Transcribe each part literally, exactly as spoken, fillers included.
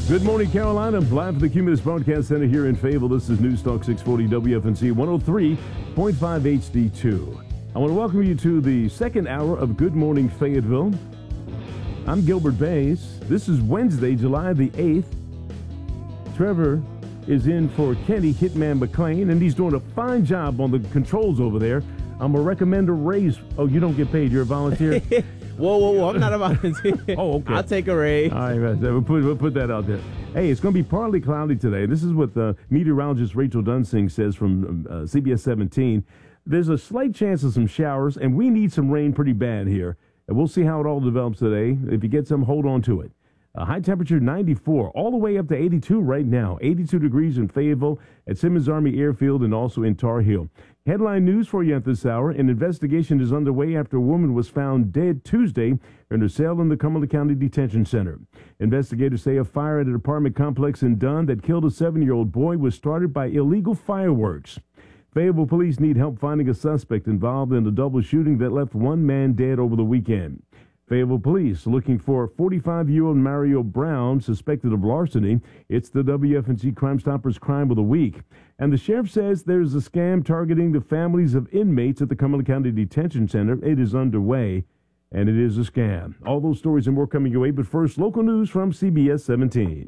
Good morning, Carolina. I'm live from the Cumulus Broadcast Center here in Fayetteville. This is News Talk six forty W F N C one oh three point five H D two. I want to welcome you to the second hour of Good Morning Fayetteville. I'm Gilbert Bays. This is Wednesday, July the eighth. Trevor is in for Kenny Hitman McLean, and he's doing a fine job on the controls over there. I'm going to recommend a raise. Oh, you don't get paid. You're a volunteer? Whoa, whoa, whoa. I'm not a volunteer. Oh, okay. I'll take a raise. All right, we'll put, we'll put that out there. Hey, it's going to be partly cloudy today. This is what uh, meteorologist Rachel Dunsing says from uh, C B S seventeen. There's a slight chance of some showers, and we need some rain pretty bad here. And we'll see how it all develops today. If you get some, hold on to it. Uh, high temperature ninety-four, all the way up to eighty-two right now. eighty-two degrees in Fayetteville, at Simmons Army Airfield, and also in Tar Heel. Headline news for you at this hour. An investigation is underway after a woman was found dead Tuesday in her cell in the Cumberland County Detention Center. Investigators say a fire at an apartment complex in Dunn that killed a seven-year-old boy was started by illegal fireworks. Fayetteville police need help finding a suspect involved in a double shooting that left one man dead over the weekend. Fayetteville police looking for forty-five-year-old Mario Brown, suspected of larceny. It's the W F N C Crime Stoppers Crime of the Week. And the sheriff says there's a scam targeting the families of inmates at the Cumberland County Detention Center. It is underway, and it is a scam. All those stories and more coming your way, but first, local news from C B S seventeen.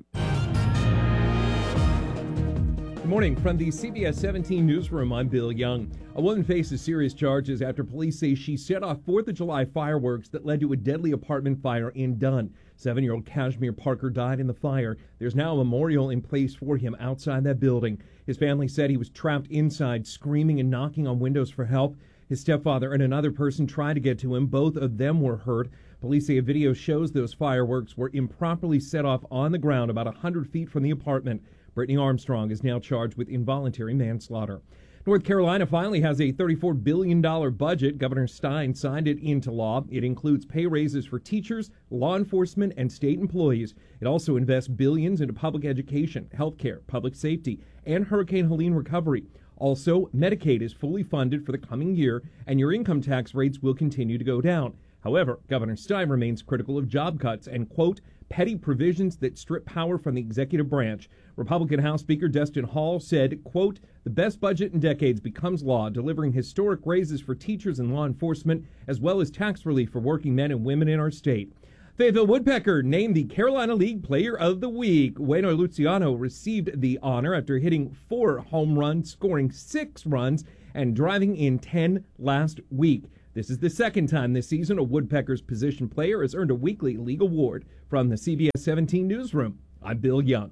Good morning from the C B S seventeen newsroom. I'm Bill Young. A woman faces serious charges after police say she set off fourth of July fireworks that led to a deadly apartment fire in Dunn. Seven-year-old Kashmir Parker died in the fire. There's now a memorial in place for him outside that building. His family said he was trapped inside, screaming and knocking on windows for help. His stepfather and another person tried to get to him. Both of them were hurt. Police say a video shows those fireworks were improperly set off on the ground about one hundred feet from the apartment. Brittany Armstrong is now charged with involuntary manslaughter. North Carolina finally has a thirty-four billion dollars budget. Governor Stein signed it into law. It includes pay raises for teachers, law enforcement, and state employees. It also invests billions into public education, health care, public safety, and Hurricane Helene recovery. Also, Medicaid is fully funded for the coming year, and your income tax rates will continue to go down. However, Governor Stein remains critical of job cuts and, quote, petty provisions that strip power from the executive branch. Republican House Speaker Destin Hall said, quote, the best budget in decades becomes law, delivering historic raises for teachers and law enforcement, as well as tax relief for working men and women in our state. Fayetteville Woodpecker named the Carolina League Player of the Week. Bueno Luciano received the honor after hitting four home runs, scoring six runs, and driving in ten last week. This is the second time this season a Woodpeckers position player has earned a weekly league award. From the C B S seventeen newsroom, I'm Bill Young.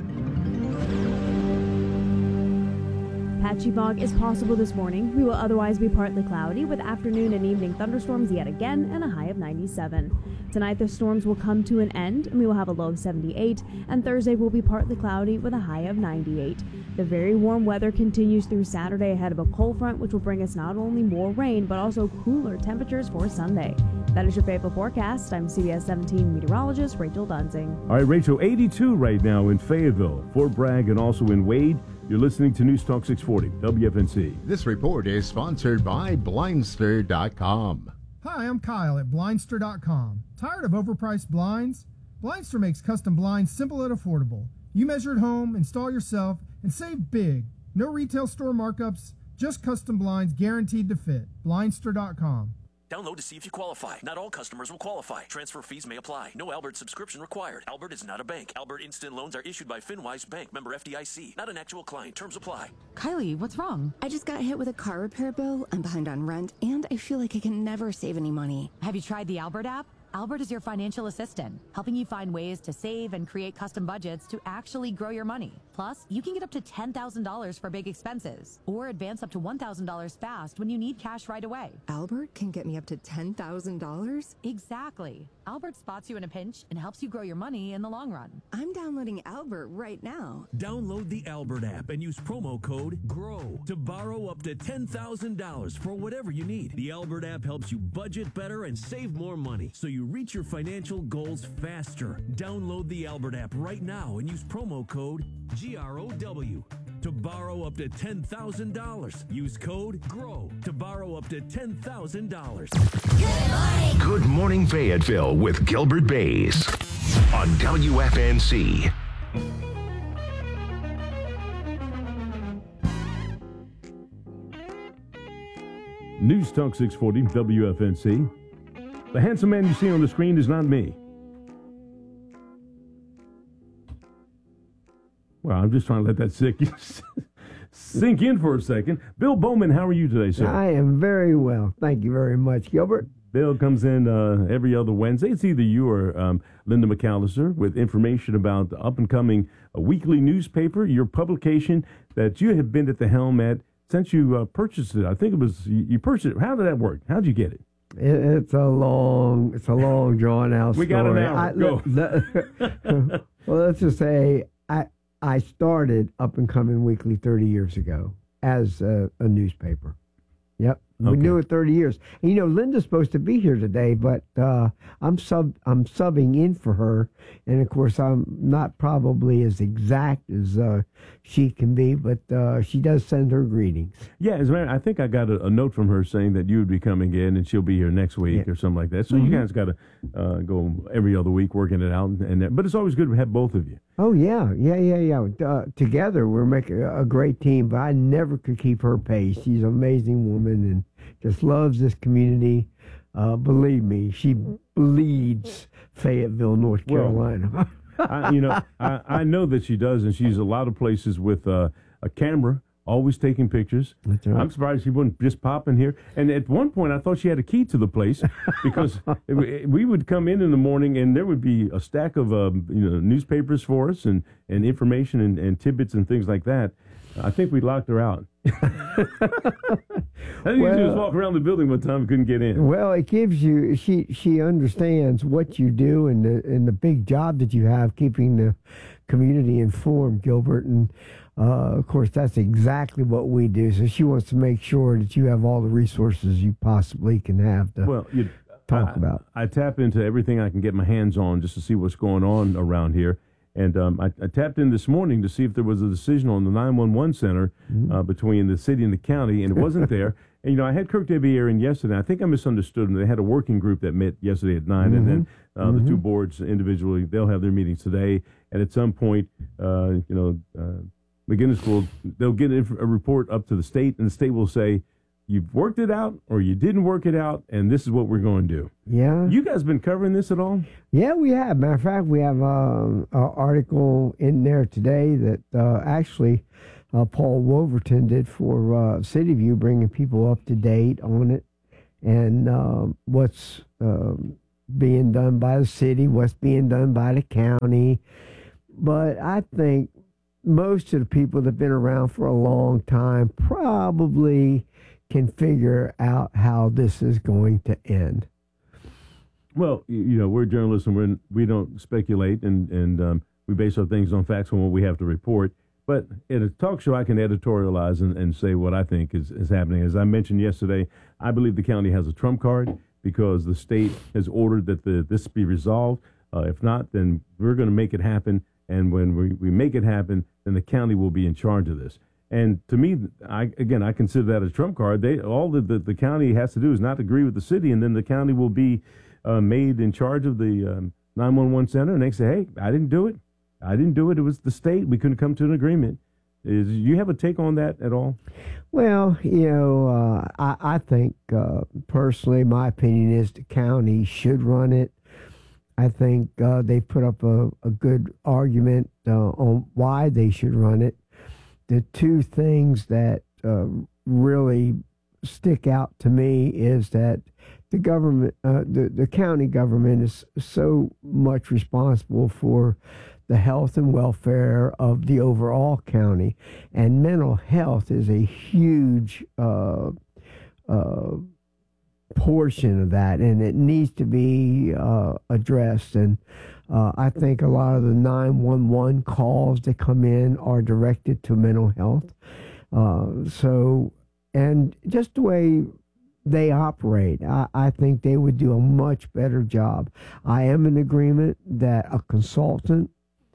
Patchy fog is possible this morning. We will otherwise be partly cloudy with afternoon and evening thunderstorms yet again and a high of ninety-seven. Tonight the storms will come to an end and we will have a low of seventy-eight, and Thursday will be partly cloudy with a high of ninety-eight. The very warm weather continues through Saturday ahead of a cold front, which will bring us not only more rain but also cooler temperatures for Sunday. That is your Fayetteville forecast. I'm C B S seventeen meteorologist Rachel Dunsing. All right, Rachel, eighty-two right now in Fayetteville, Fort Bragg, and also in Wade. You're listening to News Talk six forty W F N C. This report is sponsored by Blindster dot com. Hi, I'm Kyle at Blindster dot com. Tired of overpriced blinds? Blindster makes custom blinds simple and affordable. You measure at home, install yourself, and save big. No retail store markups, just custom blinds guaranteed to fit. Blindster dot com. Download to see if you qualify. Not all customers will qualify. Transfer fees may apply. No Albert subscription required. Albert is not a bank. Albert Instant Loans are issued by FinWise Bank, member F D I C. Not an actual client. Terms apply. Kylie, what's wrong? I just got hit with a car repair bill. I'm behind on rent, and I feel like I can never save any money. Have you tried the Albert app? Albert is your financial assistant, helping you find ways to save and create custom budgets to actually grow your money. Plus, you can get up to ten thousand dollars for big expenses, or advance up to one thousand dollars fast when you need cash right away. Albert can get me up to ten thousand dollars? Exactly. Albert spots you in a pinch and helps you grow your money in the long run. I'm downloading Albert right now. Download the Albert app and use promo code GROW to borrow up to ten thousand dollars for whatever you need. The Albert app helps you budget better and save more money, so you reach your financial goals faster. Download the Albert app right now and use promo code G R O W to borrow up to ten thousand dollars. Use code GROW to borrow up to ten thousand dollars. Good morning. Good morning, Fayetteville with Gilbert Bays on W F N C. News Talk six forty W F N C. The handsome man you see on the screen is not me. Well, I'm just trying to let that sink, sink in for a second. Bill Bowman, how are you today, sir? I am very well. Thank you very much, Gilbert. Bill comes in uh, every other Wednesday. It's either you or um, Linda McAllister with information about the up-and-coming uh, weekly newspaper, your publication that you have been at the helm at since you uh, purchased it. I think it was, you, you purchased it. How did that work? How did you get it? It, it's a long, it's a long, drawn-out story. We got an hour. I, Go. The, well, let's just say I I started Up and Coming Weekly thirty years ago as a, a newspaper. Yep. We Okay. knew it thirty years. And, you know, Linda's supposed to be here today, but uh, I'm sub I'm subbing in for her, and of course I'm not probably as exact as uh, she can be, but uh, she does send her greetings. Yeah, as a matter, I think I got a, a note from her saying that you would be coming in and she'll be here next week Yeah. or something like that. So Mhm. you guys got to uh, go every other week working it out, and, and but it's always good to have both of you. Oh yeah, yeah, yeah, yeah. Uh, together we're making a a great team, but I never could keep her pace. She's an amazing woman and just loves this community. Uh, believe me, she bleeds Fayetteville, North Well, Carolina. I, you know, I, I know that she does, and she's a lot of places with uh, a camera, always taking pictures. That's right. I'm surprised she wouldn't just pop in here. And at one point, I thought she had a key to the place because it- we would come in in the morning, and there would be a stack of um, you know newspapers for us and, and information and, and tidbits and things like that. I think we locked her out. I think she Well- was walking around the building one time and couldn't get in. Well, it gives you she she understands what you do and the and the big job that you have keeping the community informed, Gilbert, and uh, of course that's exactly what we do. So she wants to make sure that you have all the resources you possibly can have to Well, you, talk I, about. I tap into everything I can get my hands on just to see what's going on around here. And um, I, I tapped in this morning to see if there was a decision on the nine one one center uh, between the city and the county, and it wasn't there. And, you know, I had Kirk Debier in yesterday. I think I misunderstood them. They had a working group that met yesterday at nine, and then uh, the two boards individually, they'll have their meetings today. And at some point, uh, you know, uh, McGinnis will, they'll get a, a report up to the state, and the state will say, you've worked it out or you didn't work it out, and this is what we're going to do. Yeah. You guys been covering this at all? Yeah, we have. Matter of fact, we have um, an article in there today that uh, actually uh, Paul Wolverton did for uh, City View, bringing people up to date on it and um, what's um, being done by the city, what's being done by the county. But I think most of the people that have been around for a long time probably can figure out how this is going to end. Well, you you know, we're journalists and we're, we don't speculate, and, and um, we base our things on facts and what we have to report. But in a talk show, I can editorialize and, and say what I think is, is happening. As I mentioned yesterday, I believe the county has a trump card because the state has ordered that the, this be resolved. Uh, if not, then we're going to make it happen. And when we, we make it happen, then the county will be in charge of this. And to me, I, again, I consider that a trump card. They all that the, the county has to do is not agree with the city, and then the county will be uh, made in charge of the um, nine one one center. And they say, "Hey, I didn't do it. I didn't do it. It was the state. We couldn't come to an agreement." Is you have a take on that at all? Well, you know, uh, I, I think uh, personally, my opinion is the county should run it. I think uh, they put up a, a good argument uh, on why they should run it. The two things that uh, really stick out to me is that the government, uh, the, the county government is so much responsible for the health and welfare of the overall county. And mental health is a huge uh, uh, portion of that, and it needs to be uh, addressed. And uh, I think a lot of the nine one one calls that come in are directed to mental health. Uh, so, and just the way they operate, I, I think they would do a much better job. I am in agreement that a consultant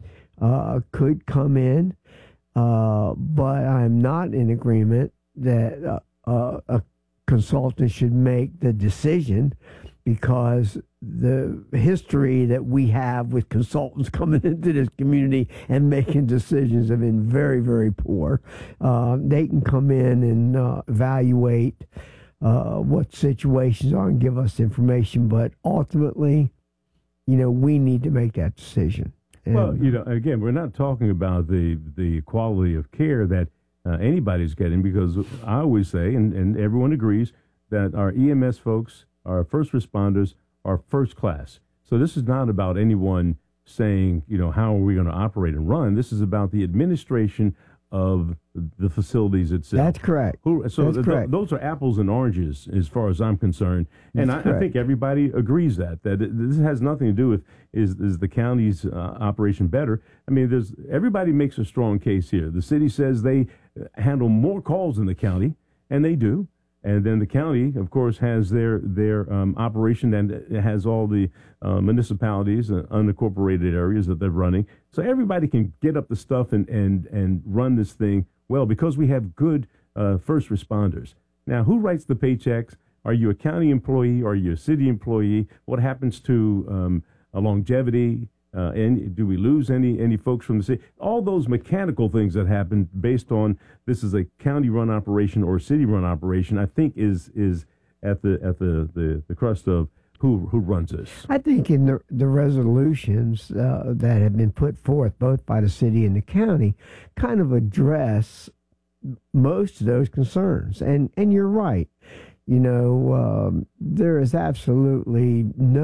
uh, could come in, uh, but I'm not in agreement that uh, uh, a consultant should make the decision, because the history that we have with consultants coming into this community and making decisions have been very, very poor. Uh, they can come in and uh, evaluate uh, what situations are and give us information. But ultimately, you know, we need to make that decision. And, well, you know, again, we're not talking about the the quality of care that uh, anybody's getting, because I always say, and, and everyone agrees, that our E M S folks, our first responders, are first class. So this is not about anyone saying, you know, how are we going to operate and run? This is about the administration of the facilities itself. That's correct. Who, so That's th- correct. those are apples and oranges as far as I'm concerned. And I, I think everybody agrees that, that it, this has nothing to do with is, is the county's uh, operation better. I mean, there's everybody makes a strong case here. The city says they handle more calls than the county, and they do. And then the county, of course, has their their um, operation, and it has all the uh, municipalities and unincorporated areas that they're running. So everybody can get up the stuff and and and run this thing well, because we have good uh, first responders. Now, who writes the paychecks? Are you a county employee? Are you a city employee? What happens to um, a longevity? Uh, and do we lose any any folks from the city? All those mechanical things that happen based on this is a county-run operation or city-run operation, I think is is at the at the, the, the crust of who who runs this. I think in the the resolutions uh, that have been put forth, both by the city and the county, kind of address most of those concerns. And and you're right. You know, um, there is absolutely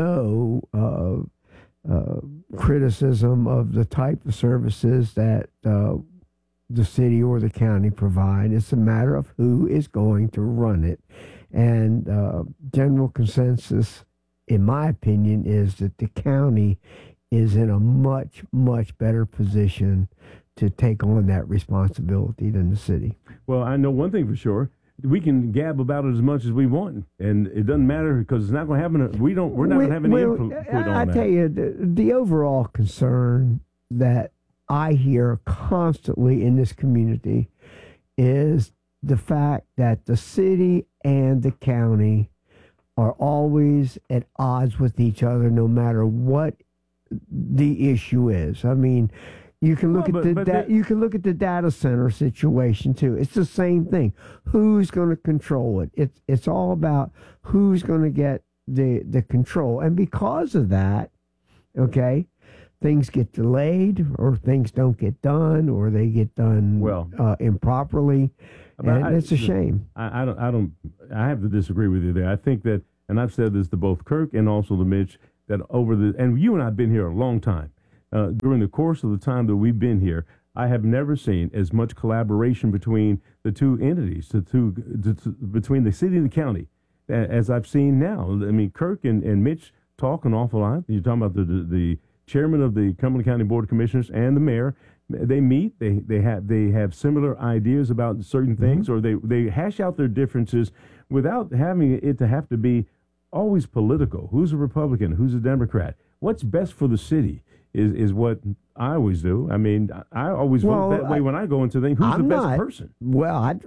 no Uh, Uh, criticism of the type of services that uh, the city or the county provide. It's a matter of who is going to run it. And uh, general consensus, in my opinion, is that the county is in a much, much better position to take on that responsibility than the city. Well, I know one thing for sure. We can gab about it as much as we want, and it doesn't matter because it's not going to happen. We don't. We're not going to have any well, input on I that. tell you, the, the overall concern that I hear constantly in this community is the fact that the city and the county are always at odds with each other, no matter what the issue is. I mean, you can look Well, at but- the but da- the- you can look at the data center situation too. It's the same thing. Who's going to control it? It's it's all about who's going to get the the control. And because of that, okay, things get delayed, or things don't get done, or they get done Well, uh, improperly, But and I- it's a shame. I, I don't. I don't. I have to disagree with you there. I think that, and I've said this to both Kirk and also to Mitch, that over the and you and I've been here a long time. Uh, during the course of the time that we've been here, I have never seen as much collaboration between the two entities, the two, the, the, between the city and the county, a- as I've seen now. I mean, Kirk and, and Mitch talk an awful lot. You're talking about the, the the chairman of the Cumberland County Board of Commissioners and the mayor. They meet. They they have they have similar ideas about certain things, or they they hash out their differences without having it to have to be always political. Who's a Republican? Who's a Democrat? What's best for the city? Is, is what I always do. I mean, I always Well, vote that way I- when I go into things. Who's I'm the best not- person? Well, I,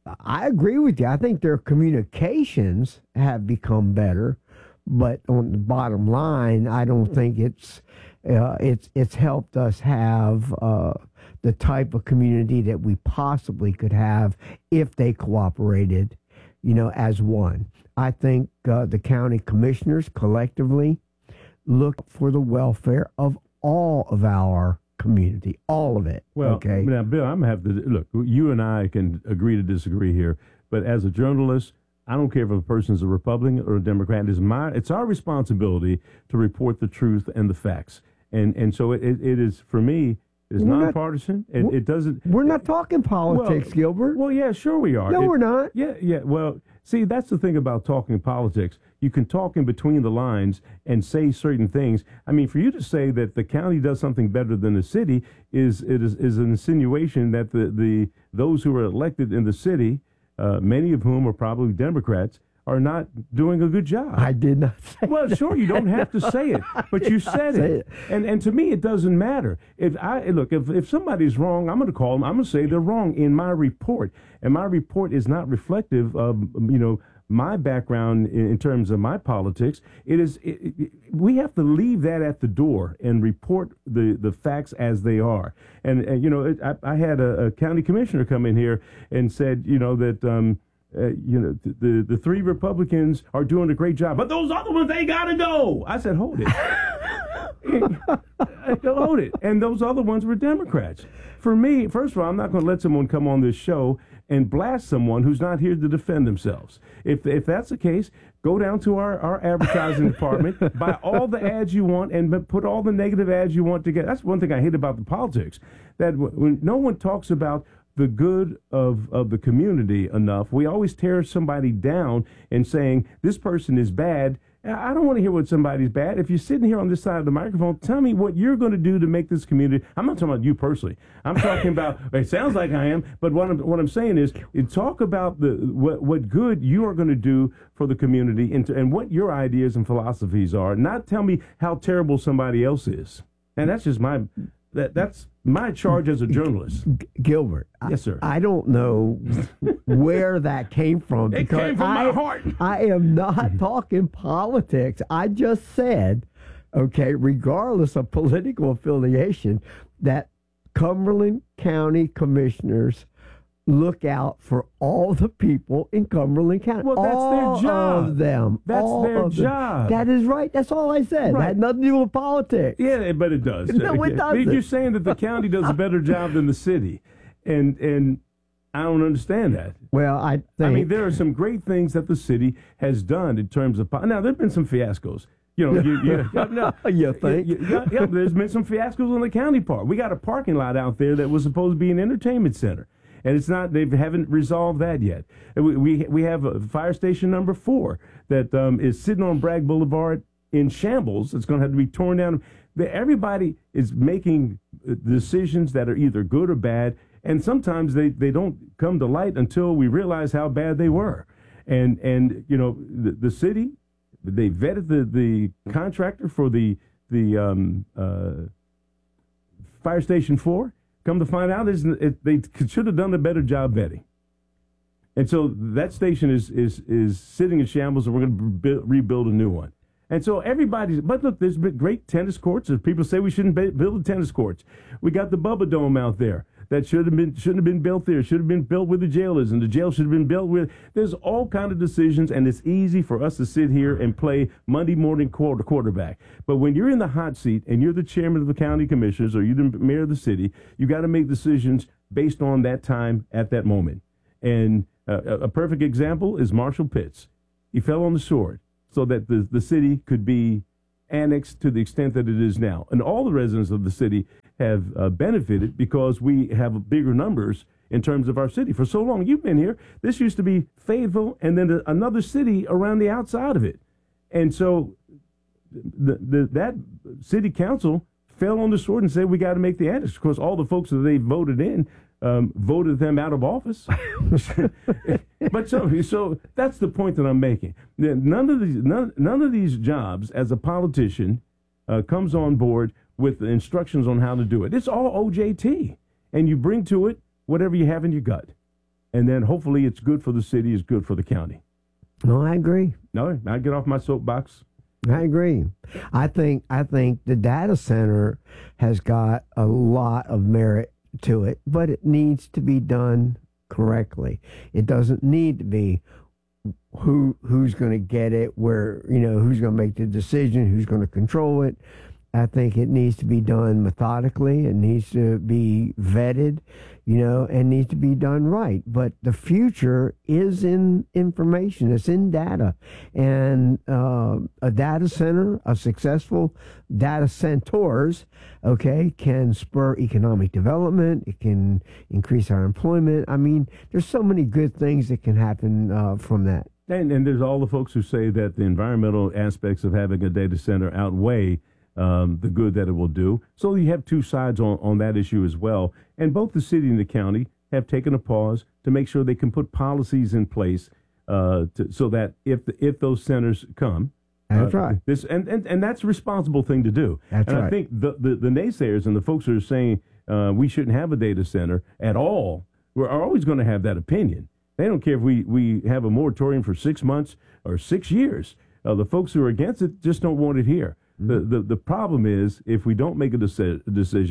I agree with you. I think their communications have become better, but on the bottom line, I don't think it's uh, it's it's helped us have uh, the type of community that we possibly could have if they cooperated, you know, as one. I think uh, the county commissioners collectively look for the welfare of all of our community, all of it. Well, okay. now, Bill, I'm gonna have to look. You and I can agree to disagree here, but as a journalist, I don't care if a person's a Republican or a Democrat. It's my, it's our responsibility to report the truth and the facts, and and so it, it, it is for me. It's We're not- nonpartisan. It, it doesn't. We're not talking politics, well, Gilbert. Well, yeah, sure we are. No, It- we're not. Yeah, yeah. Well, see, that's the thing about talking politics. You can talk in between the lines and say certain things. I mean, for you to say that the county does something better than the city is it is, is an insinuation that the, the those who are elected in the city, uh, many of whom are probably Democrats, are not doing a good job. I did not say Well, that. sure, you don't have to say it, but you said say it. it. And and to me, it doesn't matter. If I look, if, if somebody's wrong, I'm going to call them. I'm going to say they're wrong in my report, and my report is not reflective of you know my background in, in terms of my politics. It is. It, it, we have to leave that at the door and report the, the facts as they are. And, and you know, it, I, I had a, a county commissioner come in here and said, you know, that. Um, uh, you know, the, the the three Republicans are doing a great job, but those other ones, they got to go. I said, hold it. Hold it. And those other ones were Democrats. For me, first of all, I'm not going to let someone come on this show and blast someone who's not here to defend themselves. If if that's the case, go down to our, our advertising department, buy all the ads you want, and put all the negative ads you want together. That's one thing I hate about the politics, that when no one talks about the good of, of the community enough, we always tear somebody down and saying, this person is bad. I don't want to hear what somebody's bad. If you're sitting here on this side of the microphone, tell me what you're going to do to make this community. I'm not talking about you personally. I'm talking about, it sounds like I am, but what I'm, what I'm saying is, talk about the what, what good you are going to do for the community and, to, and what your ideas and philosophies are, not tell me how terrible somebody else is. And that's just my, that that's my charge as a journalist. Gilbert. Yes, sir. I, I don't know where that came from. It came from I, my heart. I am not talking politics. I just said, okay, regardless of political affiliation, that Cumberland County commissioners look out for all the people in Cumberland County. Well, that's all their job. Of them. That's all their of job. Them. That is right. That's all I said. Right. That had nothing to do with politics. Yeah, but it does. No, it doesn't. You're saying that the county does a better job than the city, and and I don't understand that. Well, I think... I mean, there are some great things that the city has done in terms of... Now, there have been some fiascos. You know, you, you, no, you think? You, you, yeah, there's been some fiascos on the county part. We got a parking lot out there that was supposed to be an entertainment center. And it's not, they haven't resolved that yet. We, we, we have a fire station number four that um, is sitting on Bragg Boulevard in shambles. It's going to have to be torn down. Everybody is making decisions that are either good or bad, and sometimes they, they don't come to light until we realize how bad they were. And, and you know, the, the city, they vetted the, the contractor for the, the um, uh, fire station four. Come to find out, is it, they should have done a better job vetting. And so that station is is is sitting in shambles, and we're going to bu- rebuild a new one. And so everybody's, but look, there's been great tennis courts. As people say we shouldn't build tennis courts. We got the Bubba Dome out there that should have been shouldn't have been built there. Should have been built where the jail is, and the jail should have been built where. There's all kind of decisions, and it's easy for us to sit here and play Monday morning quarter quarterback. But when you're in the hot seat and you're the chairman of the county commissioners or you're the mayor of the city, you got to make decisions based on that time at that moment. And uh, a perfect example is Marshall Pitts. He fell on the sword so that the the city could be annexed to the extent that it is now, and all the residents of the city have uh, benefited because we have bigger numbers in terms of our city. For so long, you've been here. This used to be Fayetteville and then a, another city around the outside of it. And so the, the, that city council fell on the sword and said, we got to make the annex. Of course, all the folks that they voted in um, voted them out of office. But so, so that's the point that I'm making. None of these, none, none of these jobs as a politician uh, comes on board with the instructions on how to do it. It's all O J T. And you bring to it whatever you have in your gut. And then hopefully it's good for the city, it's good for the county. No, I agree. No, I get off my soapbox. I agree. I think I think the data center has got a lot of merit to it, but it needs to be done correctly. It doesn't need to be who who's going to get it, where, you know, who's going to make the decision, who's going to control it. I think it needs to be done methodically. It needs to be vetted, you know, and needs to be done right. But the future is in information. It's in data. And uh, a data center, a successful data centers, okay, can spur economic development. It can increase our employment. I mean, there's so many good things that can happen uh, from that. And, and there's all the folks who say that the environmental aspects of having a data center outweigh Um, the good that it will do. So you have two sides on, on that issue as well. And both the city and the county have taken a pause to make sure they can put policies in place uh, to, so that if the, if those centers come, that's uh, right. This and, and, and that's a responsible thing to do. That's and right. I think the, the, the naysayers and the folks who are saying uh, we shouldn't have a data center at all, we're always going to have that opinion. They don't care if we, we have a moratorium for six months or six years. Uh, the folks who are against it just don't want it here. The, the the problem is if we don't make a deci- decision,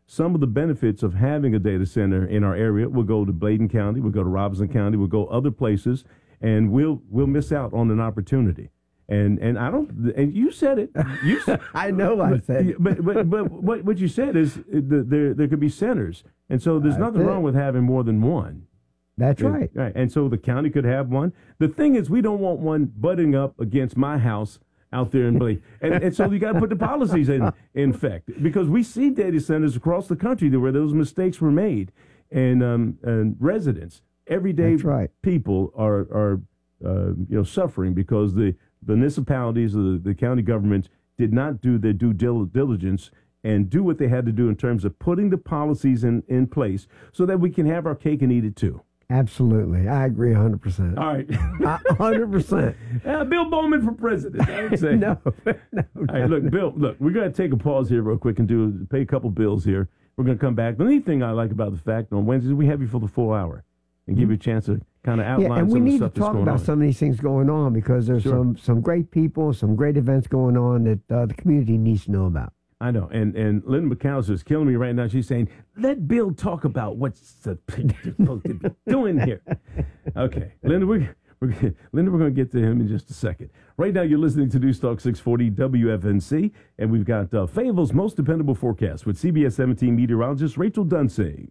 some of the benefits of having a data center in our area will go to Bladen County, we'll go to Robinson County, we'll go other places, and we'll we'll miss out on an opportunity. And and I don't. And you said it. You said, I know I said it. But but but what what you said is the, there there could be centers, and so there's That's nothing it. wrong with having more than one. That's And- right. Right. And so the county could have one. The thing is, we don't want one butting up against my house out there in Blake. And, and so you got to put the policies in, in effect, because we see data centers across the country where those mistakes were made. And, um, and residents, everyday That's right. people are, are uh, you know, suffering because the municipalities or the, the county governments did not do their due dil- diligence and do what they had to do in terms of putting the policies in, in place so that we can have our cake and eat it too. Absolutely. I agree one hundred percent. All right. one hundred percent. Uh, Bill Bowman for president. I would say. no, no. All right, look, Bill, look, we're going to take a pause here real quick and do pay a couple bills here. We're going to come back. The neat thing I like about the fact on Wednesdays, we have you for the full hour and give you a chance to kind of outline Yeah, and we some of the need to stuff that's talk going about on. some of these things going on because there's Sure. some, some great people, some great events going on that uh, the community needs to know about. I know. And and Linda McAllister is killing me right now. She's saying, let Bill talk about what's the supposed to be doing here. Okay. Linda, we're, we're, Linda, we're going to get to him in just a second. Right now, you're listening to News Talk six forty W F N C, and we've got uh, Fayetteville's most dependable forecast with C B S seventeen meteorologist Rachel Dunsing.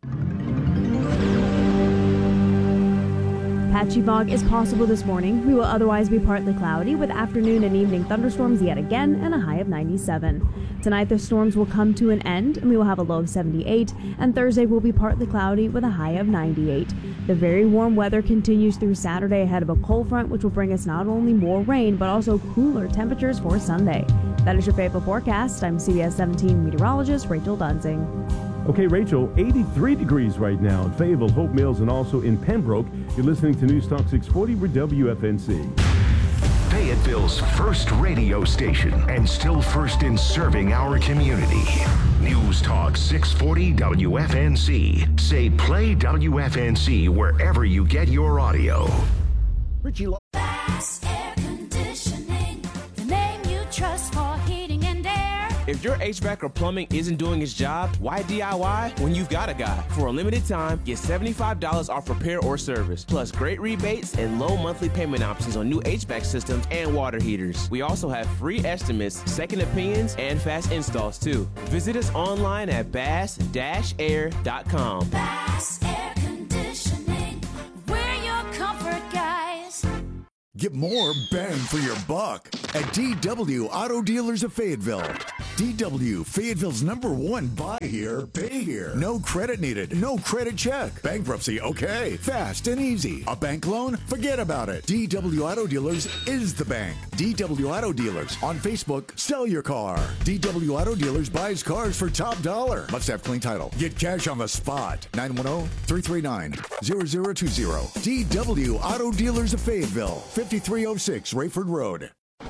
Patchy fog is possible this morning. We will otherwise be partly cloudy with afternoon and evening thunderstorms yet again and a high of ninety-seven. Tonight the storms will come to an end and we will have a low of seventy-eight, and Thursday will be partly cloudy with a high of ninety-eight. The very warm weather continues through Saturday ahead of a cold front, which will bring us not only more rain but also cooler temperatures for Sunday. That is your Fayetteville forecast. I'm C B S seventeen meteorologist Rachel Dunsing. Okay, Rachel, eighty-three degrees right now in Fayetteville, Hope Mills, and also in Pembroke. You're listening to News Talk six forty with W F N C. Fayetteville's first radio station and still first in serving our community. News Talk six forty W F N C. Say play W F N C wherever you get your audio. Richie Lo- Bass Air Conditioning, the name you trust for heating and air. If your H V A C or plumbing isn't doing its job, why D I Y when you've got a guy? For a limited time, get seventy-five dollars off repair or service, plus great rebates and low monthly payment options on new H V A C systems and water heaters. We also have free estimates, second opinions, and fast installs too. Visit us online at bass dash air dot com. Bass Air Conditioning, we're your comfort guys. Get more bang for your buck at D W Auto Dealers of Fayetteville. D W, Fayetteville's number one buy here, pay here. No credit needed, no credit check. Bankruptcy, okay. Fast and easy. A bank loan? Forget about it. D W Auto Dealers is the bank. D W Auto Dealers. On Facebook, sell your car. D W Auto Dealers buys cars for top dollar. Must have clean title. Get cash on the spot. nine one zero, three three nine, zero zero two zero. D W Auto Dealers of Fayetteville. fifty-three oh six Rayford Road.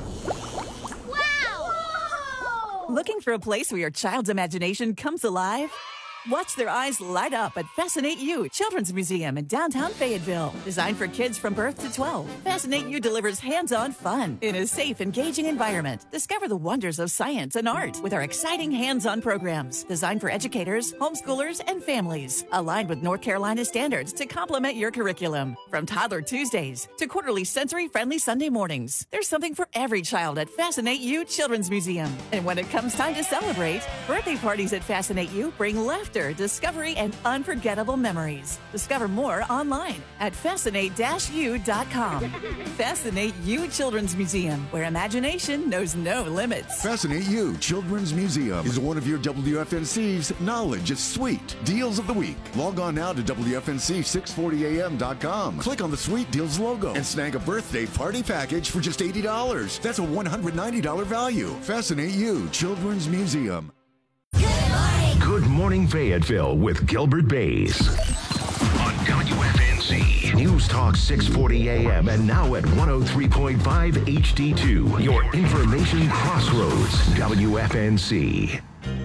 Looking for a place where your child's imagination comes alive? Watch their eyes light up at Fascinate You Children's Museum in downtown Fayetteville. Designed for kids from birth to twelve, Fascinate You delivers hands-on fun in a safe, engaging environment. Discover the wonders of science and art with our exciting hands-on programs designed for educators, homeschoolers, and families. Aligned with North Carolina standards to complement your curriculum. From Toddler Tuesdays to quarterly sensory-friendly Sunday mornings, there's something for every child at Fascinate You Children's Museum. And when it comes time to celebrate, birthday parties at Fascinate You bring laughter, discovery, and unforgettable memories. Discover more online at fascinate dash u dot com. Fascinate You Children's Museum, where imagination knows no limits. Fascinate You Children's Museum is one of your W F N C's Knowledge is Sweet Deals of the Week. Log on now to W F N C six forty A M dot com. Click on the Sweet Deals logo and snag a birthday party package for just eighty dollars. That's a one hundred ninety dollars value. Fascinate You Children's Museum. Good Morning Fayetteville with Gilbert Bays on W F N C News Talk six forty A M and now at one oh three point five H D two. Your information crossroads. W F N C.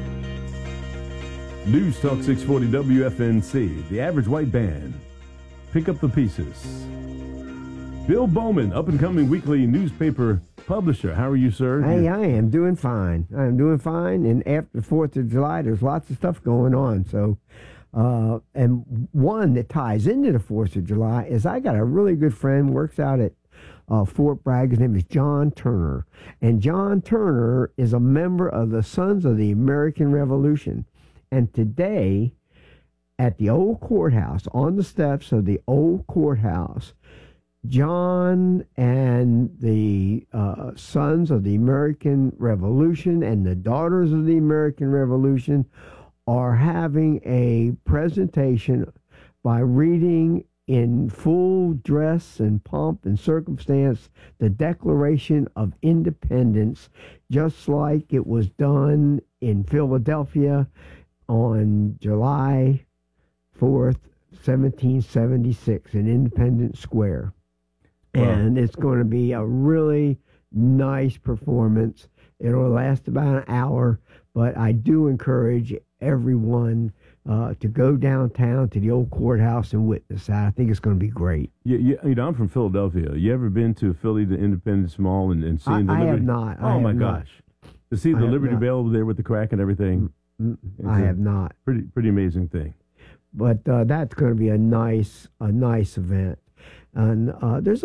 News Talk six forty W F N C. The Average White Band. Pick up the pieces. Bill Bowman, up-and-coming weekly newspaper publisher. How are you, sir? Hey, I am doing fine. I'm doing fine, and after the fourth of July, there's lots of stuff going on. So, uh, and one that ties into the fourth of July is I got a really good friend, works out at uh, Fort Bragg. His name is John Turner. And John Turner is a member of the Sons of the American Revolution. And today, at the old courthouse, on the steps of the old courthouse, John and the uh, Sons of the American Revolution and the Daughters of the American Revolution are having a presentation by reading in full dress and pomp and circumstance the Declaration of Independence, just like it was done in Philadelphia on July fourth, seventeen seventy-six, in Independence Square. Wow. And it's going to be a really nice performance. It'll last about an hour, but I do encourage everyone uh, to go downtown to the old courthouse and witness that. I think it's going to be great. You, you, you know, I'm from Philadelphia. You ever been to Philly, the Independence Mall, and, and seen I, the I Liberty? have not. Oh, I my have gosh. Not. To see I the have Liberty not. Bell over there with the crack and everything. Mm-mm, I have not. Pretty, pretty amazing thing. But uh, that's going to be a nice, a nice event. And uh, there's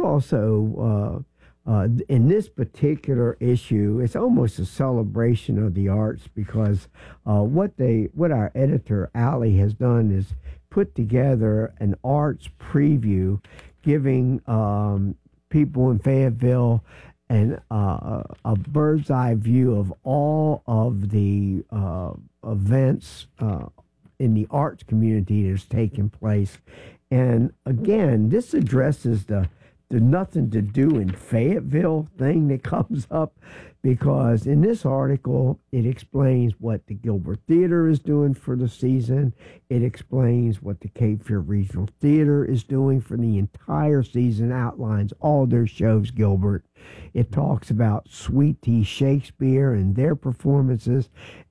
also, uh, uh, in this particular issue, it's almost a celebration of the arts, because uh, what they, what our editor, Allie, has done is put together an arts preview, giving um, people in Fayetteville and uh, a bird's eye view of all of the uh, events uh, in the arts community that's taking place. And again, this addresses the the nothing to do in Fayetteville thing that comes up, because in this article, it explains what the Gilbert Theater is doing for the season. It explains what the Cape Fear Regional Theater is doing for the entire season, outlines all their shows, Gilbert. It talks about Sweet Tea Shakespeare and their performances,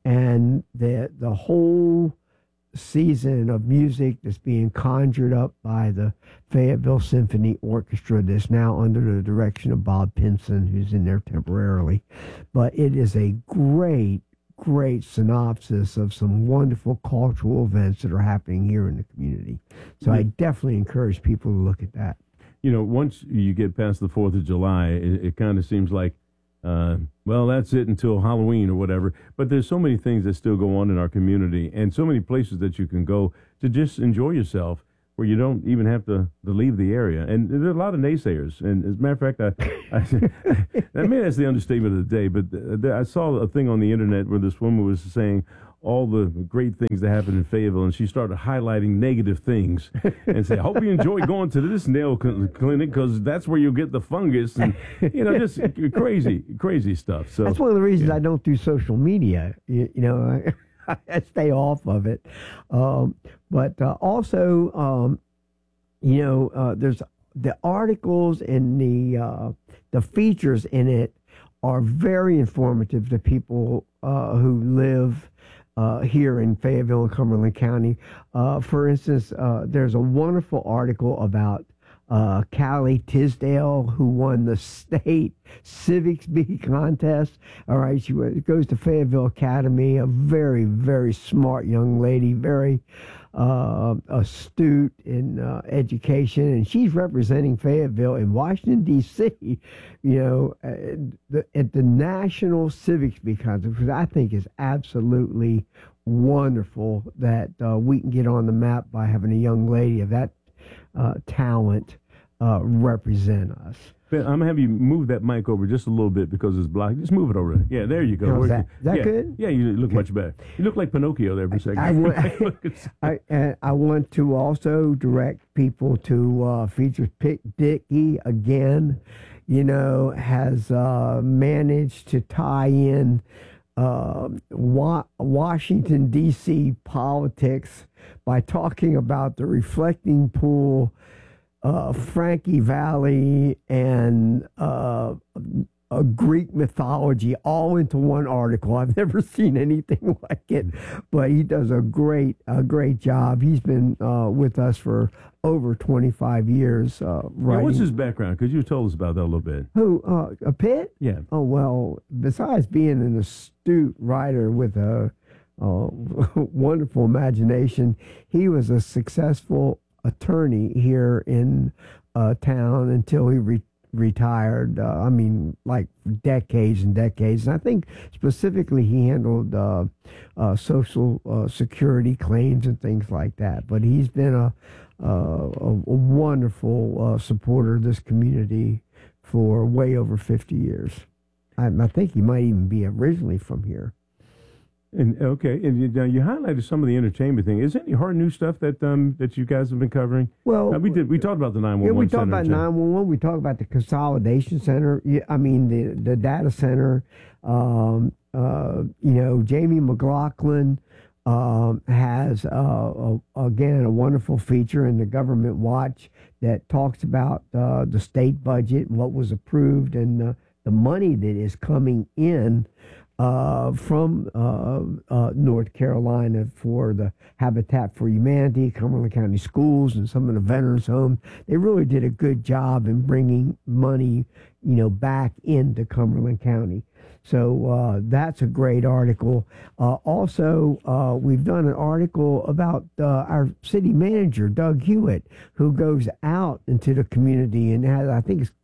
and the the whole season of music that's being conjured up by the Fayetteville Symphony Orchestra, that's now under the direction of Bob Pinson, who's in there temporarily. But it is a great, great synopsis of some wonderful cultural events that are happening here in the community. So I definitely encourage people to look at that. You know, once you get past the fourth of July, it, it kind of seems like, Uh, well, that's it until Halloween or whatever. But there's so many things that still go on in our community, and so many places that you can go to just enjoy yourself, where you don't even have to, to leave the area. And there are a lot of naysayers. And as a matter of fact, I, I, I mean, that's the understatement of the day, but th- I saw a thing on the internet where this woman was saying all the great things that happen in Fayetteville, and she started highlighting negative things and say, I hope you enjoy going to this nail cl- clinic, because that's where you'll get the fungus, and, you know, just crazy, crazy stuff. So that's one of the reasons yeah. I don't do social media. You, you know, I, I stay off of it. Um, but uh, also, um, you know, uh, there's the articles and the uh, the features in it are very informative to people uh, who live Uh, here in Fayetteville and Cumberland County. Uh, for instance, uh, there's a wonderful article about uh, Callie Tisdale, who won the state civics bee contest. All right, she goes to Fayetteville Academy, a very, very smart young lady, very uh, astute in uh, education, and she's representing Fayetteville in Washington, D C, you know, at the, at the National Civics Bee Contest, which I think is absolutely wonderful that uh, we can get on the map by having a young lady of that uh, talent uh, represent us. Ben, I'm going to have you move that mic over just a little bit because it's blocked. Just move it over there. Yeah, there you go. Oh, is that, is that yeah. good? Yeah, you look much better. You look like Pinocchio there for a second. I, want, I, and I want to also direct people to uh, feature Pick Dickey again. You know, has uh, managed to tie in uh, wa- Washington, D C politics by talking about the reflecting pool, uh, Frankie Valley, and uh, a Greek mythology all into one article. I've never seen anything like it, but he does a great, a great job. He's been uh, with us for over twenty-five years. Uh, yeah, what's his background? Because you told us about that a little bit. Who? Uh, a Pitt? Yeah. Oh, well, besides being an astute writer with a, a wonderful imagination, he was a successful attorney here in uh, town until he retired. retired, uh, I mean, like decades and decades. And I think specifically he handled uh, uh, social uh, security claims and things like that. But he's been a, uh, a, a wonderful uh, supporter of this community for way over fifty years. I, I think he might even be originally from here. And okay, and you, now you highlighted some of the entertainment thing. Is there any hard new stuff that um that you guys have been covering? Well, uh, we did. We talked about the nine one yeah, one. we talked about nine one one. We talked about the consolidation center. Yeah, I mean the the data center. Um, uh, you know, Jamie McLaughlin um, has uh, a, again a wonderful feature in the Government Watch that talks about uh, the state budget, what was approved, and the, the money that is coming in. Uh, from uh, uh, North Carolina for the Habitat for Humanity, Cumberland County Schools, and some of the veterans' homes. They really did a good job in bringing money, you know, back into Cumberland County. So uh, that's a great article. Uh, also, uh, we've done an article about uh, our city manager, Doug Hewitt, who goes out into the community and has, I think it's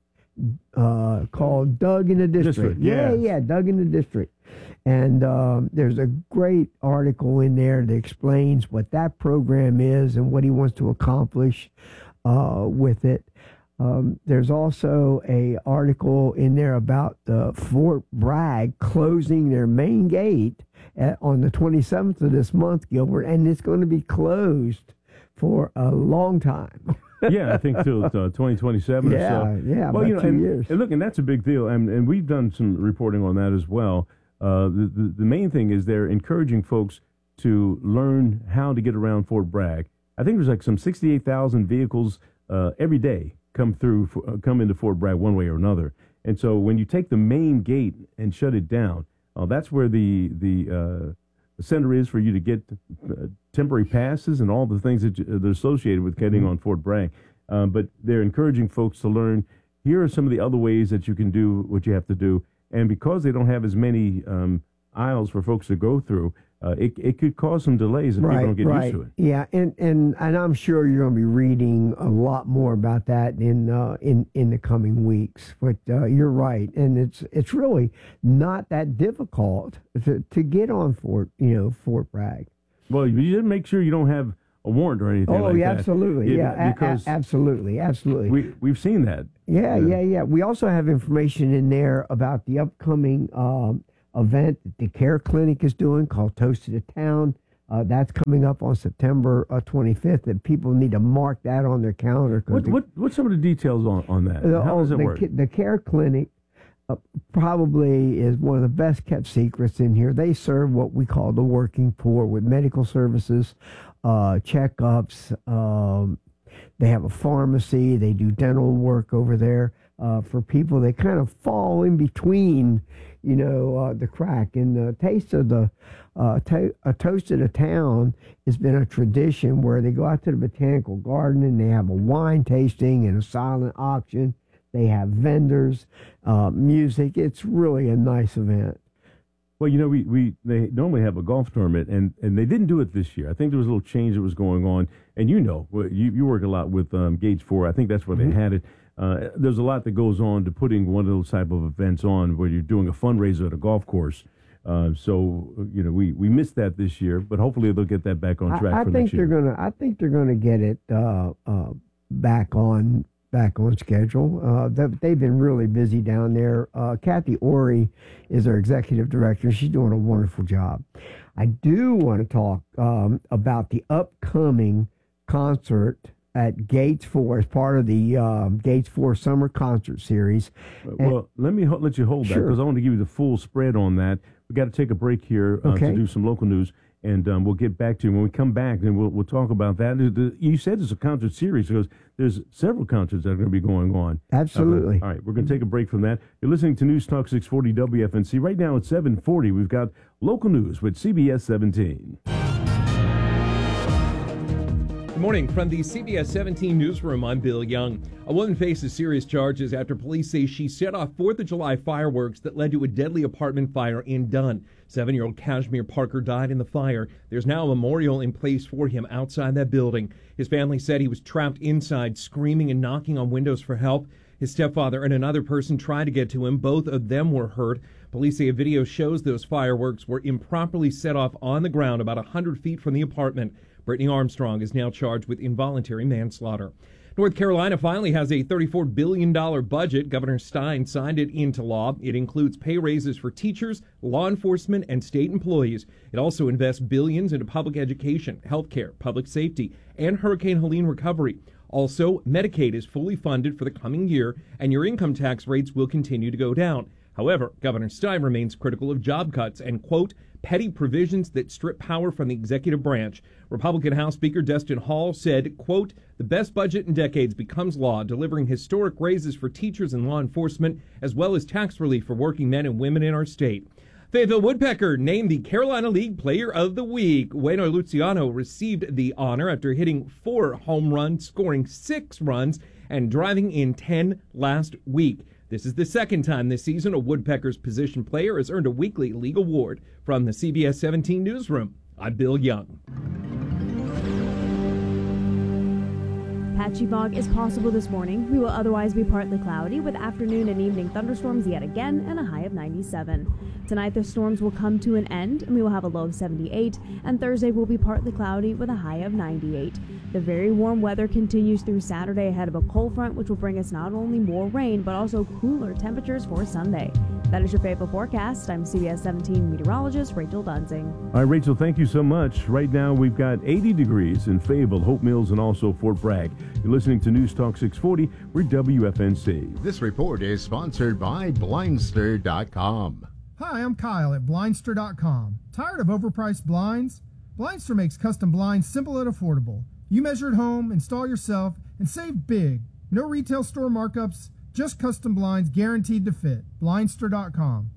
uh, called Doug in the District. District yeah. yeah, yeah, Doug in the District. And um, there's a great article in there that explains what that program is and what he wants to accomplish uh, with it. Um, there's also a article in there about uh, Fort Bragg closing their main gate at, on the twenty-seventh of this month, Gilbert, and it's going to be closed for a long time. Yeah, I think till uh, twenty twenty-seven yeah, or so. Yeah, well, about you know, two and, years. and look, and that's a big deal, and and we've done some reporting on that as well. Uh, the, the the main thing is they're encouraging folks to learn how to get around Fort Bragg. I think there's like some sixty-eight thousand vehicles uh, every day come through, uh, come into Fort Bragg one way or another. And so when you take the main gate and shut it down, uh, that's where the the uh, center is for you to get uh, temporary passes and all the things that, you, that are associated with getting mm-hmm. on Fort Bragg. Uh, but they're encouraging folks to learn, here are some of the other ways that you can do what you have to do. And because they don't have as many um, aisles for folks to go through, uh, it, it could cause some delays if right, people don't get right. used to it. Yeah, and, and, and I'm sure you're going to be reading a lot more about that in uh, in in the coming weeks. But uh, you're right, and it's it's really not that difficult to, to get on Fort you know Fort Bragg. Well, you just make sure you don't have a warrant or anything oh, like yeah, that. Absolutely. It, yeah, because a- absolutely. Absolutely. We, we've seen that. Yeah, yeah, yeah. We also have information in there about the upcoming um, event that the Care Clinic is doing called Toast to the Town. Uh, that's coming up on September uh, twenty-fifth, and people need to mark that on their calendar. What, the, what, what's some of the details on, on that? Uh, How oh, does it the, work? The Care Clinic uh, probably is one of the best kept secrets in here. They serve what we call the working poor with medical services, uh, checkups. Um, they have a pharmacy. They do dental work over there uh, for people that kind of fall in between, you know, uh, the crack. And the taste of the uh, to- a toast of the town has been a tradition where they go out to the botanical garden and they have a wine tasting and a silent auction. They have vendors, uh, music. It's really a nice event. Well, you know, we, we they normally have a golf tournament, and, and they didn't do it this year. I think there was a little change that was going on. And you know, you, you work a lot with um, Gage four. I think that's where mm-hmm. they had it. Uh, there's a lot that goes on to putting one of those type of events on where you're doing a fundraiser at a golf course. Uh, so, you know, we, we missed that this year, but hopefully they'll get that back on track I, I for think next year. They're gonna, I think they're going to get it uh, uh, back on back on schedule. Uh, they've been really busy down there. Uh, Kathy Ori is our executive director. She's doing a wonderful job. I do want to talk um, about the upcoming concert at Gates four as part of the um, Gates four Summer Concert Series. And well, let me ho- let you hold that sure. because I want to give you the full spread on that. We got to take a break here uh, okay. to do some local news. And um, we'll get back to you when we come back, and we'll we'll talk about that. The, the, you said it's a concert series because there's several concerts that are going to be going on. Absolutely. Uh, all right, we're going to take a break from that. You're listening to News Talk six forty W F N C. Right now at seven forty, we've got local news with C B S seventeen. Good morning from the C B S seventeen newsroom. I'm Bill Young. A woman faces serious charges after police say she set off fourth of July fireworks that led to a deadly apartment fire in Dunn. Seven-year-old Kashmir Parker died in the fire. There's now a memorial in place for him outside that building. His family said he was trapped inside, screaming and knocking on windows for help. His stepfather and another person tried to get to him. Both of them were hurt. Police say a video shows those fireworks were improperly set off on the ground about one hundred feet from the apartment. Brittany Armstrong is now charged with involuntary manslaughter. North Carolina finally has a thirty-four billion dollars budget. Governor Stein signed it into law. It includes pay raises for teachers, law enforcement, and state employees. It also invests billions into public education, health care, public safety, and Hurricane Helene recovery. Also, Medicaid is fully funded for the coming year, and your income tax rates will continue to go down. However, Governor Stein remains critical of job cuts and, quote, petty provisions that strip power from the executive branch. Republican House Speaker Destin Hall said, quote, the best budget in decades becomes law, delivering historic raises for teachers and law enforcement, as well as tax relief for working men and women in our state. Fayetteville Woodpecker named the Carolina League Player of the Week. Bueno Luciano received the honor after hitting four home runs, scoring six runs, and driving in ten last week. This is the second time this season a Woodpeckers position player has earned a weekly league award. From the C B S seventeen newsroom, I'm Bill Young. Patchy fog is possible this morning. We will otherwise be partly cloudy with afternoon and evening thunderstorms yet again and a high of ninety-seven. Tonight the storms will come to an end and we will have a low of seventy-eight, and Thursday will be partly cloudy with a high of ninety-eight. The very warm weather continues through Saturday ahead of a cold front, which will bring us not only more rain but also cooler temperatures for Sunday. That is your Fayetteville forecast. I'm C B S seventeen meteorologist Rachel Dunsing. All right, Rachel, thank you so much. Right now we've got eighty degrees in Fayetteville, Hope Mills, and also Fort Bragg. You're listening to News Talk six forty. We're W F N C. This report is sponsored by Blindster dot com. Hi, I'm Kyle at Blindster dot com. Tired of overpriced blinds? Blindster makes custom blinds simple and affordable. You measure at home, install yourself, and save big. No retail store markups, just custom blinds guaranteed to fit. Blindster dot com.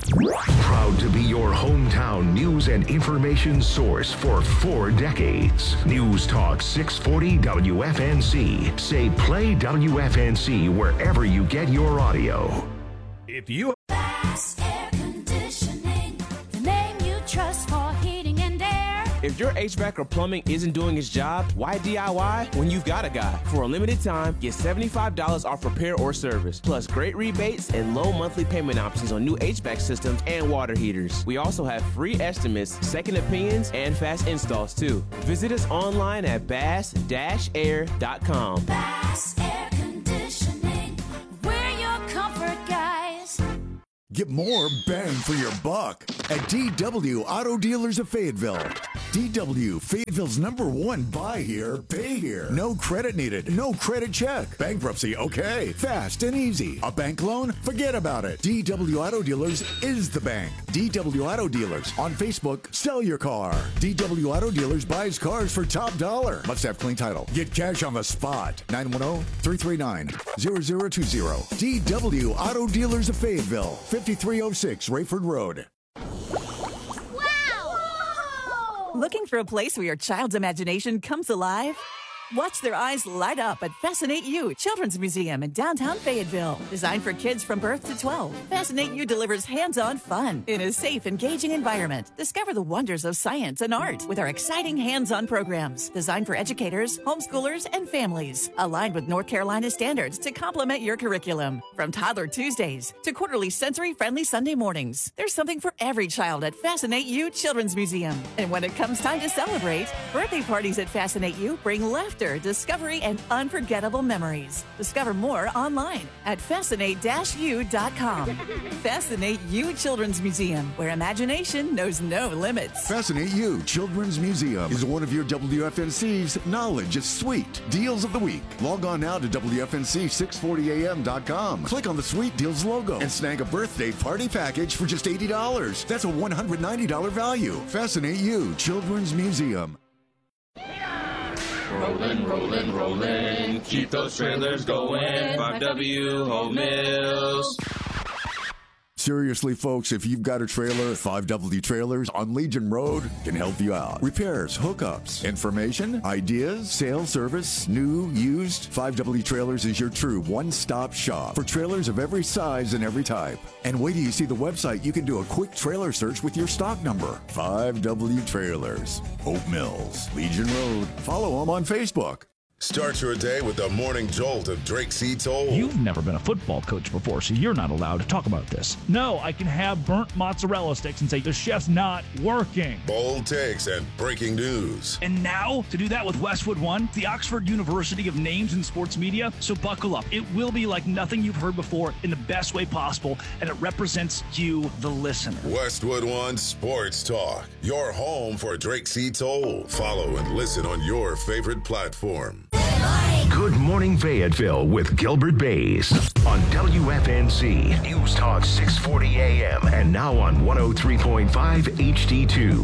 Proud to be your hometown news and information source for four decades. News Talk six forty W F N C. Say play W F N C wherever you get your audio. If you Bass Air Conditioning, the name you trust for heating and air. If your H V A C or plumbing isn't doing its job, why D I Y when you've got a guy? For a limited time, get seventy-five dollars off repair or service, plus great rebates and low monthly payment options on new H V A C systems and water heaters. We also have free estimates, second opinions, and fast installs too. Visit us online at bass dash air dot com. Bass Air Conditioning, we're your comfort guys. Get more bang for your buck at D W Auto Dealers of Fayetteville. D W, Fayetteville's number one buy here, pay here. No credit needed, no credit check. Bankruptcy, okay. Fast and easy. A bank loan? Forget about it. D W Auto Dealers is the bank. D W Auto Dealers. On Facebook, sell your car. D W Auto Dealers buys cars for top dollar. Must have clean title. Get cash on the spot. nine one zero, three three nine, zero zero two zero. D W Auto Dealers of Fayetteville. fifty-three oh six Rayford Road. Looking for a place where your child's imagination comes alive? Watch their eyes light up at Fascinate You Children's Museum in downtown Fayetteville. Designed for kids from birth to twelve, Fascinate You delivers hands-on fun in a safe, engaging environment. Discover the wonders of science and art with our exciting hands-on programs designed for educators, homeschoolers, and families. Aligned with North Carolina standards to complement your curriculum. From Toddler Tuesdays to quarterly sensory-friendly Sunday mornings, there's something for every child at Fascinate You Children's Museum. And when it comes time to celebrate, birthday parties at Fascinate You bring laughter laughter, discovery, and unforgettable memories. Discover more online at fascinate dash u dot com. Fascinate U Children's Museum, where imagination knows no limits. Fascinate You Children's Museum is one of your W F N C's Knowledge is Sweet Deals of the Week. Log on now to W F N C six forty A M dot com. Click on the Sweet Deals logo and snag a birthday party package for just eighty dollars. That's a one hundred ninety dollars value. Fascinate You Children's Museum. Rollin', rollin', rollin', keep those trailers going. five W Home Mills. Seriously, folks, if you've got a trailer, five W Trailers on Legion Road can help you out. Repairs, hookups, information, ideas, sales, service, new, used. five W Trailers is your true one-stop shop for trailers of every size and every type. And wait till you see the website, you can do a quick trailer search with your stock number. five W Trailers, Hope Mills, Legion Road. Follow them on Facebook. Start your day with the morning jolt of Drake C. Toll. You've never been a football coach before, so you're not allowed to talk about this. No, I can have burnt mozzarella sticks and say the chef's not working. Bold takes and breaking news. And now, to do that with Westwood One, the Oxford University of Names in Sports Media. So buckle up. It will be like nothing you've heard before in the best way possible, and it represents you, the listener. Westwood One Sports Talk, your home for Drake C. Toll. Follow and listen on your favorite platform. Good Morning Fayetteville with Gilbert Bays on W F N C News Talk six forty A M and now on one oh three point five H D two.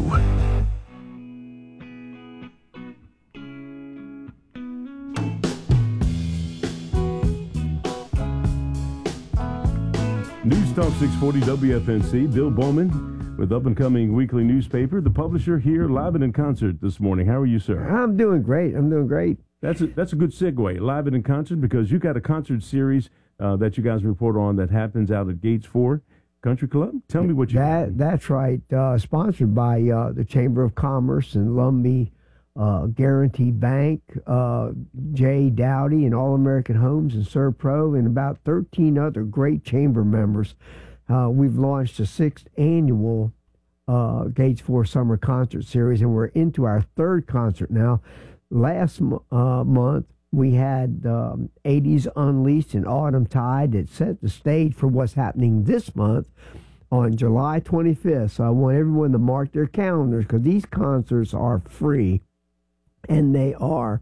News Talk six forty W F N C. Bill Bowman with up-and-coming weekly newspaper, The Publisher, here live and in concert this morning. How are you, sir? I'm doing great. I'm doing great. That's a, that's a good segue, live and in concert, because you got a concert series uh, that you guys report on that happens out at Gates Four Country Club. Tell me what you that that's right. Uh, sponsored by uh, the Chamber of Commerce and Lumbee uh, Guarantee Bank, uh, Jay Dowdy, and All American Homes and Serpro, and about thirteen other great chamber members. Uh, we've launched a sixth annual uh, Gates Four Summer Concert Series, and we're into our third concert now. Last uh, month, we had um, eighties Unleashed and Autumn Tide that set the stage for what's happening this month on July twenty-fifth. So I want everyone to mark their calendars, because these concerts are free, and they are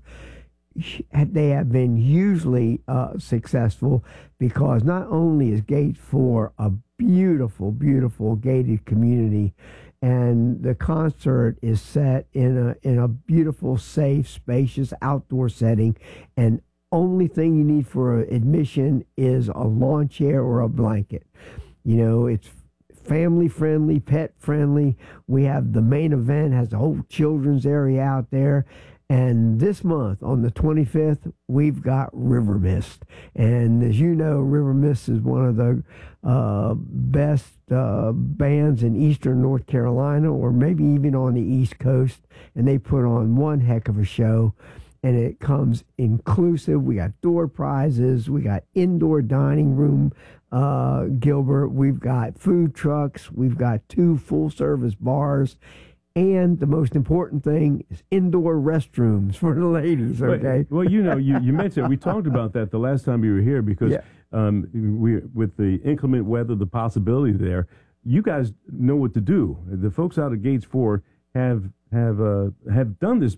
they have been hugely uh, successful, because not only is Gates Four a beautiful, beautiful gated community, and the concert is set in a in a beautiful, safe, spacious outdoor setting, and only thing you need for admission is a lawn chair or a blanket. You know, it's family friendly, pet friendly. We have the main event has a whole children's area out there. And this month, on the twenty-fifth, we've got River Mist. And as you know, River Mist is one of the uh, best uh, bands in eastern North Carolina, or maybe even on the East Coast. And they put on one heck of a show. And it comes inclusive. We got door prizes. We got indoor dining room, uh, Gilbert. We've got food trucks. We've got two full-service bars. And the most important thing is indoor restrooms for the ladies, okay? Well, well you know, you, you mentioned, we talked about that the last time you were here, because yeah. um, we with the inclement weather, the possibility there, you guys know what to do. The folks out at Gates Four have have uh, have done this